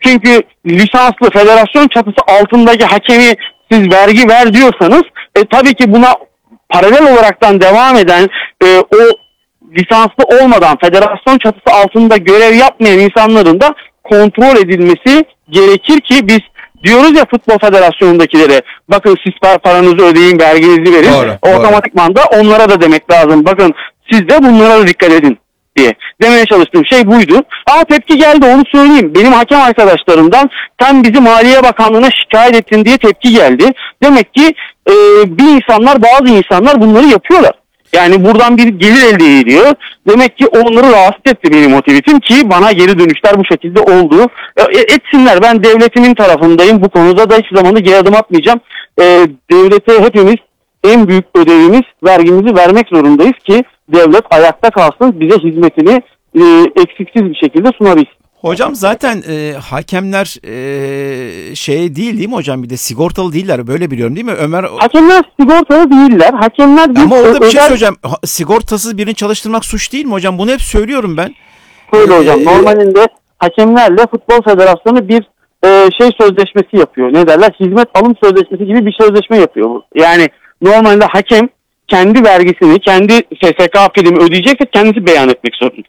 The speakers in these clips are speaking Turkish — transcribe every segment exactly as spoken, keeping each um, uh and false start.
Çünkü lisanslı federasyon çatısı altındaki hakemi siz vergi ver diyorsanız e, tabii ki buna paralel olaraktan devam eden e, o lisanslı olmadan federasyon çatısı altında görev yapmayan insanların da kontrol edilmesi gerekir ki biz diyoruz ya Futbol Federasyonu'ndakilere bakın siz paranızı ödeyin, verginizi verin. Doğru, otomatikman da onlara da demek lazım. Bakın siz de bunlara da dikkat edin diye. Demeye çalıştığım şey buydu. Ama tepki geldi, onu söyleyeyim. Benim hakem arkadaşlarımdan sen bizi Maliye Bakanlığı'na şikayet ettin diye tepki geldi. Demek ki e, bir insanlar, bazı insanlar bunları yapıyorlar. Yani buradan bir gelir elde ediyor. Demek ki onları rahatsız etti benim o tweetim ki bana geri dönüşler bu şekilde oldu. E, etsinler, ben devletimin tarafındayım. Bu konuda da hiçbir zaman da geri adım atmayacağım. E, devlete hepimiz en büyük ödevimiz vergimizi vermek zorundayız ki devlet ayakta kalsın, bize hizmetini e, eksiksiz bir şekilde sunabilsin. Hocam zaten e, hakemler e, şey değil değil mi hocam, bir de sigortalı değiller, böyle biliyorum değil mi Ömer? Hakemler sigortalı değiller. Hakemler bir Ama orada bir şey özel... söyleyeceğim. Ha, sigortasız birini çalıştırmak suç değil mi hocam? Bunu hep söylüyorum ben. Öyle hocam. Ee, Normalinde hakemlerle Futbol Federasyonu bir e, şey sözleşmesi yapıyor. Ne derler? Hizmet alım sözleşmesi gibi bir sözleşme yapıyor. Yani normalde hakem kendi vergisini, kendi S S K primi ödeyecekse kendisi beyan etmek zorunda.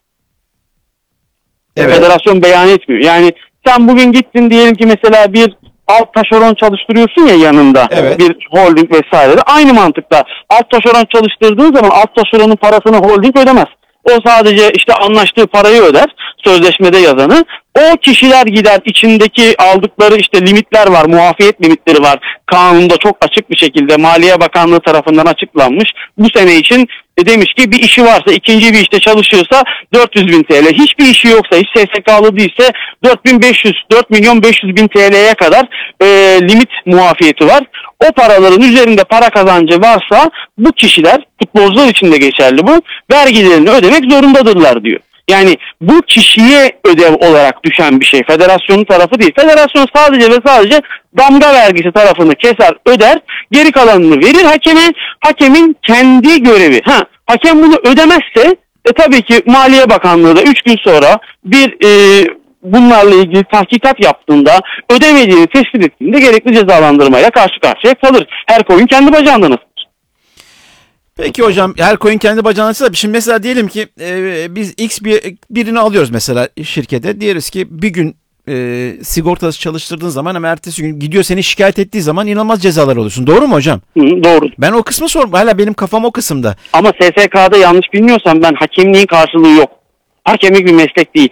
Evet. Federasyon beyan etmiyor. Yani sen bugün gittin diyelim ki mesela bir alt taşeron çalıştırıyorsun ya yanında, evet, bir holding vesaire. Aynı mantıkla alt taşeron çalıştırdığın zaman alt taşeronun parasını holding ödemez. O sadece işte anlaştığı parayı öder, sözleşmede yazanı. O kişiler gider, içindeki aldıkları işte limitler var, muafiyet limitleri var. Kanunda çok açık bir şekilde Maliye Bakanlığı tarafından açıklanmış. Bu sene için e demiş ki bir işi varsa, ikinci bir işte çalışıyorsa dört yüz bin T L. Hiçbir işi yoksa, hiç S S K'lı değilse dört bin beş yüz, dört milyon beş yüz bin T L'ye kadar e, limit muafiyeti var. O paraların üzerinde para kazancı varsa bu kişiler, futbolcular için de geçerli bu, vergilerini ödemek zorundadırlar diyor. Yani bu kişiye ödev olarak düşen bir şey. Federasyonun tarafı değil. Federasyon sadece ve sadece damga vergisi tarafını keser, öder. Geri kalanını verir hakeme. Hakemin kendi görevi. Ha, hakem bunu ödemezse e, tabii ki Maliye Bakanlığı da üç gün sonra bir e, bunlarla ilgili tahkikat yaptığında, ödemediğini tespit ettiğinde gerekli cezalandırmayla karşı karşıya kalır. Her koyun kendi bacağından asılır. Peki hocam, her koyun kendi bacağına asılır. Şimdi mesela diyelim ki e, biz X bir, birini alıyoruz mesela şirkete. Diyoruz ki bir gün e, sigortası çalıştırdığın zaman ama ertesi gün gidiyor seni şikayet ettiği zaman inanılmaz cezalar alıyorsun. Doğru mu hocam? Hı, doğru. Ben o kısmı sordum. Hala benim kafam o kısımda. Ama S S K'da yanlış bilmiyorsam ben hakemliğin karşılığı yok. Hakemlik bir meslek değil.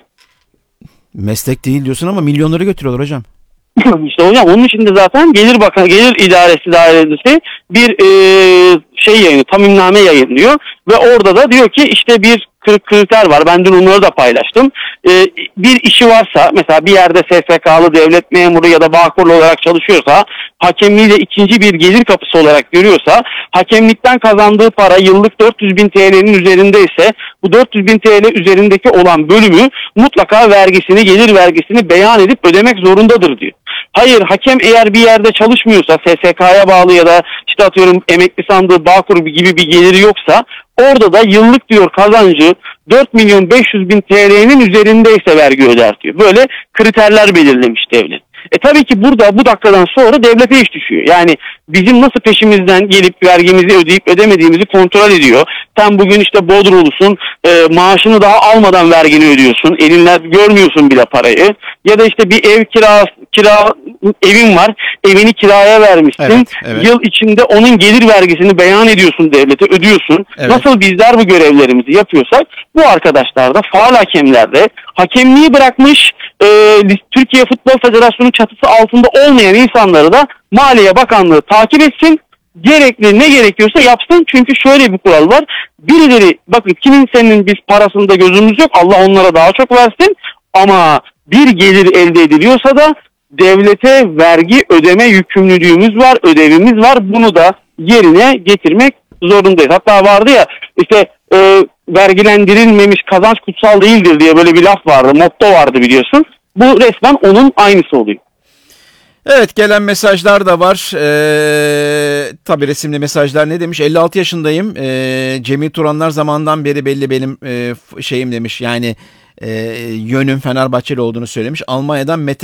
Meslek değil diyorsun ama milyonları götürüyorlar hocam. İşte hocam onun için de zaten Gelir Bakanı, Gelir İdaresi Dairesi bir e, şey yayını, taminame yayınlıyor ve orada da diyor ki işte bir kriter var. Ben dün onları da paylaştım. E, bir işi varsa mesela bir yerde S S K'lı devlet memuru ya da Bağkurlu olarak çalışıyorsa, hakemliği de ikinci bir gelir kapısı olarak görüyorsa, hakemlikten kazandığı para yıllık dört yüz bin T L'nin üzerindeyse bu dört yüz bin T L üzerindeki olan bölümü mutlaka vergisini, gelir vergisini beyan edip ödemek zorundadır diyor. Hayır, hakem eğer bir yerde çalışmıyorsa, S S K'ya bağlı ya da işte atıyorum emekli sandığı, Bağkur gibi bir geliri yoksa orada da yıllık diyor kazancı dört milyon beş yüz bin T L'nin üzerindeyse vergi öder diyor. Böyle kriterler belirlemiş devlet. E tabii ki burada bu dakikadan sonra devlete iş düşüyor. Yani bizim nasıl peşimizden gelip vergimizi ödeyip ödemediğimizi kontrol ediyor. Sen bugün işte Bodrumlusun, e, maaşını daha almadan vergini ödüyorsun. Elinle görmüyorsun bile parayı. Ya da işte bir ev kirası, kira evin var. Evini kiraya vermişsin. Evet, evet. Yıl içinde onun gelir vergisini beyan ediyorsun devlete, ödüyorsun. Evet. Nasıl bizler bu görevlerimizi yapıyorsak bu arkadaşlar da, faal hakemler de hakemliği bırakmış, e, Türkiye Futbol Federasyonu çatısı altında olmayan insanları da Maliye Bakanlığı takip etsin. Gerekli ne gerekiyorsa yapsın. Çünkü şöyle bir kural var. Birileri, bakın kimsenin biz parasında gözümüz yok. Allah onlara daha çok versin. Ama bir gelir elde ediliyorsa da devlete vergi ödeme yükümlülüğümüz var, ödevimiz var. Bunu da yerine getirmek zorundayız. Hatta vardı ya işte e, vergilendirilmemiş kazanç kutsal değildir diye böyle bir laf vardı. Motto vardı biliyorsun. Bu resmen onun aynısı oluyor. Evet, gelen mesajlar da var. Ee, tabii resimli mesajlar ne demiş? elli altı yaşındayım. Ee, Cemil Turanlar zamandan beri belli benim e, şeyim demiş. Yani e, yönüm Fenerbahçeli olduğunu söylemiş. Almanya'dan Mete